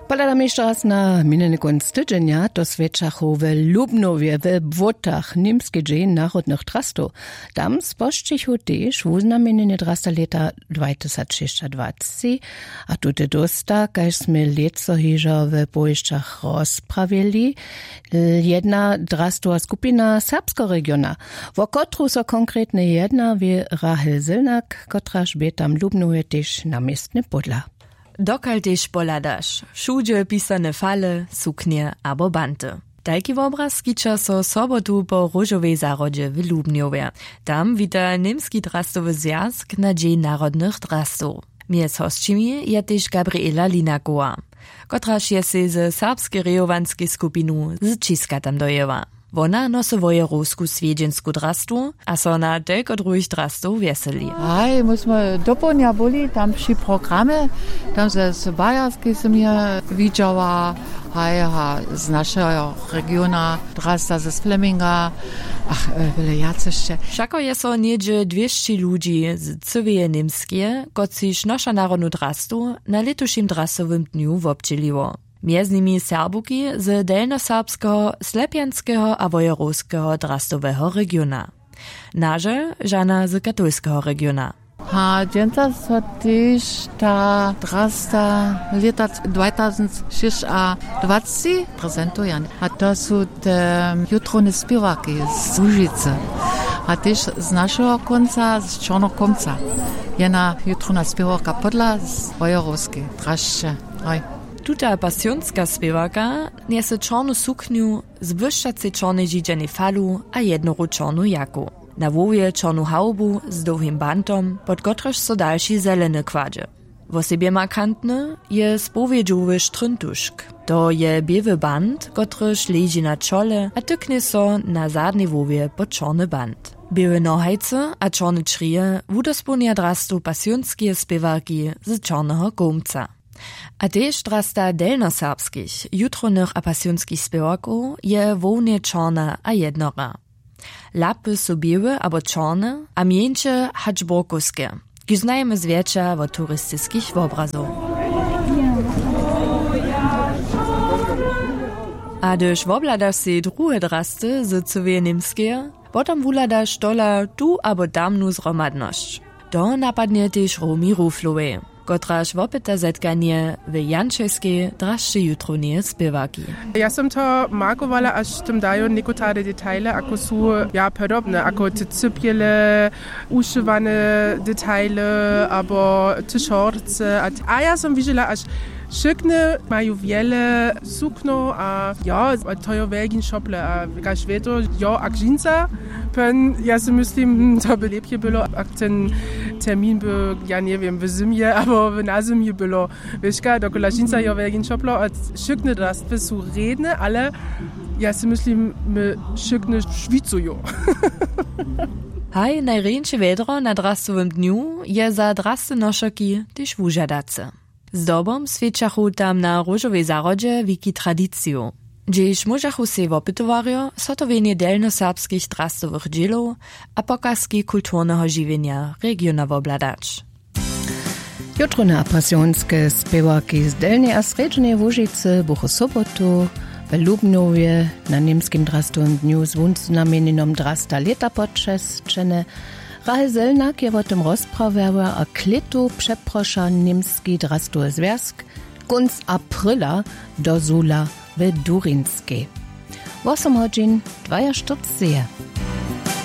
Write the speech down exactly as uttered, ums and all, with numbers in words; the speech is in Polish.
Poladam jeszcze raz na minny konc tydzienia doswiedczachu w Lubnowie w Błotach niemskie dzień narodnych trastów. Tam sposzczychu też uznamieniny trasta leta dwa tysiące dwadzieścia, a tutaj dosta, kajśmy leco hiżo w Bojszczach rozprawili, jedna trastowa skupina serbsko regiona, wo kotru so konkretnie jedna wie Rahel Zylnak, kotraż by tam Lubnowie też namiestny podla. Dokal tež poladaš, všudzie pisane fale, suknie abo banty. Taki obraz skiča so sobotu po Różowej Zarodzie w Lubniowie. Tam wita Niemski Drastowy Związk na Dzień Narodnych Drastów. Mies hostčimi je tež Gabriela Linakowa, kotraž je se z serbskiej rejowanskiej skupinu z Čiska tam dojeva. Wona nosi wojerowsku swiedziensku drastu, a so na tylko drugich drastów weseli. Aj, myśmy do ponia byli, tam przy programie, tam ze z Bajarskiej som je widziała, aj, a z naszego regiona drasta ze Fleminga, ach, wiele jacyście. Wszako je so niedzie dwieście ludzi z całej Niemskie, kociż nasza narodnu drastu na letušim drastowym dniu wobdzieliło. Między nimi Serbuki z delnoserbskiego, slepianskiego a wojerowskiego drastowego regiona. Naże żana z katolskiego regiona. A dzięta so też ta drasta leta dwa tysiące dwadzieścia prezentuje. A to są te jutrone śpiewaki z Łużycy. A też z naszego końca, z Czarnokomca. Jedna jutrona śpiewaka podla z wojerowskiej draszcze. Tuta pasjonska spiewaka niese czarnu sukniu z błyszczacej czarnej dzidzianej falu a jednoru czarnu jaku. Na wowie czarnu haubu z długim bantom, pod kotreż so dalszy zeleny kładzie. W osobie markantny je spowiedzowy sztryntuszk. To je biewy band, kotreż leży na czole, a tyknie so na zadnej wowie pod czarny band. Biewe nohajce a czarne črije wudosponia drastu pasjonskie spiewarki z czarnego gumca. A tež drasta delnoserbskich, jutronych a pasjonskich spiewaków je wołnie czarna a jednora. Lapy są białe abo czarne, a mieńsze haczborkowskie, ki znajemy zwietrza od turystycznych obrazów. A gdyż wobladasz si drugie drasty z całej niemskie, potem wuladasz dola tu abo tamnu zromadność. To napadnie też Romi Ruflowej, kotraž wopyta zetkanie w janczewskiej draszczy jutronie spiewaki. Ja som to markovala, až tam dają niekotare detaile, ako sú ja podobne, ako te cypiele, uszywane detaile, abo te szorce. A ja som widziela, až Szykne mają wiele sukno, a ja, to je velgin šople, a kaž veto, ja, ak dżinsa, pen, ja si myslím, to by lepje bylo, ak ten termin by, ja nie wiem, w zimie, albo w na zimie było, wieszka, dokola dżinsa ja velgin šoplo, a szykne drastwy są redne, ale ja si myslím, my szykne švicują. Haj, najrejnsze vedro na drastowym dniu je za drasty nošoki też wužadace. Zdobom svedčachu tam na Różowej Zarodzie wiki tradiciju. Gdzieś możachu se wopytowario, so to wienie delnoserbskich drastowych dzielów a pokazki kulturnego żywienia regiona wobladacz. Jutrone a pasjonske spiewaki z delnej a sredźnej Łużycy buchu sobotu w Lubnowie na niemskim drastowym dniu z wunznamieninnom drasta leta podczesčene. Rahel Zylnak je o tym rozprawiała, a klitu przeprosza niemski drastowy związk konc aprila do Zula w Durinskiej. osiem godzin, dwadzieścia cztery.